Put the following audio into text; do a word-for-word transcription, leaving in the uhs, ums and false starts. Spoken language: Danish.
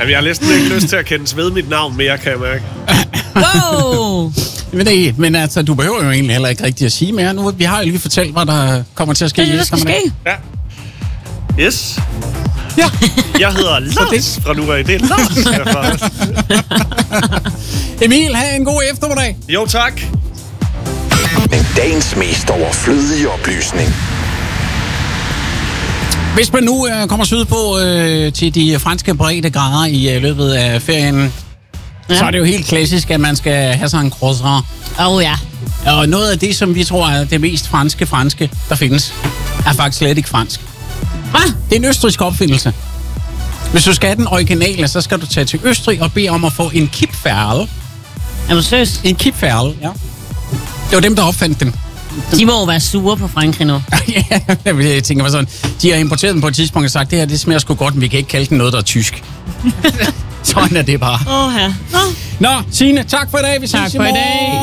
jeg har næsten ikke lyst til at kendes ved mit navn mere, kan jeg mærke. Wow! Men, det, men altså, du behøver jo egentlig heller ikke rigtig at sige mere. Nu, vi har jo lige fortalt, hvad der kommer til at ske. Det er det, der skal ske. Ja. Yes. Ja. Jeg hedder Lars fra nu af. Det er Lars herfra. Emil, have en god eftermiddag. Jo, tak. Men dagens mest overflødige oplysning. Hvis man nu øh, kommer sydpå øh, til de franske breddegrader i øh, løbet af ferien, ja. så er det jo helt klassisk, at man skal have sig en croissant. Åh oh, ja. Og noget af det, som vi tror er det mest franske franske, der findes, er faktisk slet ikke fransk. Hvad? Det er en østrigsk opfindelse. Hvis du skal have den originale, så skal du tage til Østrig og bede om at få en kipferl. Er du seriøs? En kipferl, ja. Det var dem, der opfandt den. De må jo være sure på Frankrig nu. Ja, jeg tænker mig sådan. De har importeret den på et tidspunkt og sagt, det her det smager sgu godt, men vi kan ikke kalde den noget, der er tysk. Sådan er det bare. Åh, oh, ja. Nå, Signe, tak for i dag. Vi ses Tak i for i morgen. dag.